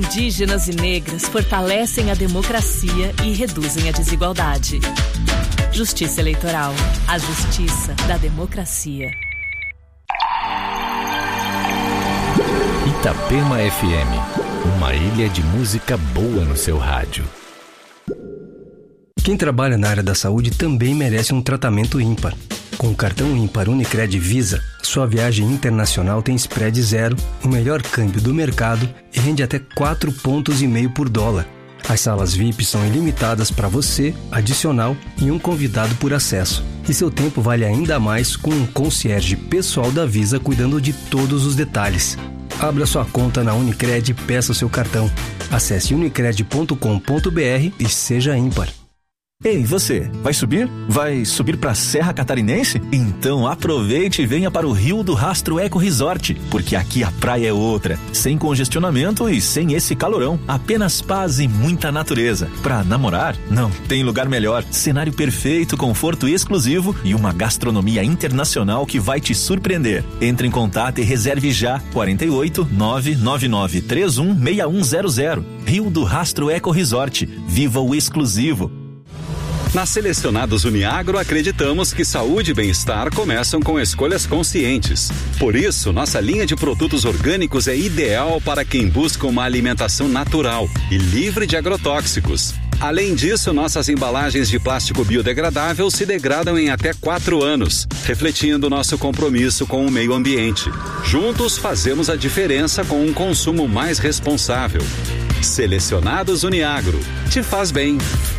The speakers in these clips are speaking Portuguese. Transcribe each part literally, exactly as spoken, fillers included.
Indígenas e negras fortalecem a democracia e reduzem a desigualdade. Justiça Eleitoral. A justiça da democracia. Itapema F M. Uma ilha de música boa no seu rádio. Quem trabalha na área da saúde também merece um tratamento ímpar. Com o cartão ímpar Unicred Visa, sua viagem internacional tem spread zero, o melhor câmbio do mercado e rende até quatro pontos e meio por dólar. As salas V I P são ilimitadas para você, adicional e um convidado por acesso. E seu tempo vale ainda mais com um concierge pessoal da Visa cuidando de todos os detalhes. Abra sua conta na Unicred e peça seu cartão. Acesse unicred ponto com ponto b r e seja ímpar. Ei, você, vai subir? Vai subir para a Serra Catarinense? Então aproveite e venha para o Rio do Rastro Eco Resort, porque aqui a praia é outra, sem congestionamento e sem esse calorão, apenas paz e muita natureza. Para namorar? Não, tem lugar melhor, cenário perfeito, conforto exclusivo e uma gastronomia internacional que vai te surpreender. Entre em contato e reserve já, quarenta e oito, nove nove nove três um seis um zero zero. Rio do Rastro Eco Resort, viva o exclusivo. Na Selecionados Uniagro, acreditamos que saúde e bem-estar começam com escolhas conscientes. Por isso, nossa linha de produtos orgânicos é ideal para quem busca uma alimentação natural e livre de agrotóxicos. Além disso, nossas embalagens de plástico biodegradável se degradam em até quatro anos, refletindo nosso compromisso com o meio ambiente. Juntos, fazemos a diferença com um consumo mais responsável. Selecionados Uniagro. Te faz bem.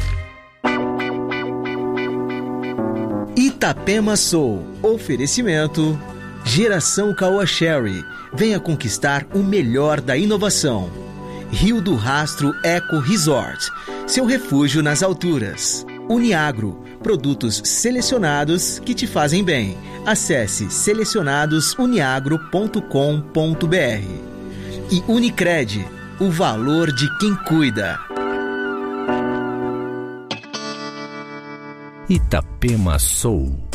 Itapema Soul. Oferecimento Geração Caoa Sherry. Venha conquistar o melhor da inovação. Rio do Rastro Eco Resort. Seu refúgio nas alturas. Uniagro. Produtos selecionados que te fazem bem. Acesse selecionados uniagro ponto com ponto b r. E Unicred. O valor de quem cuida. Itapema Soul.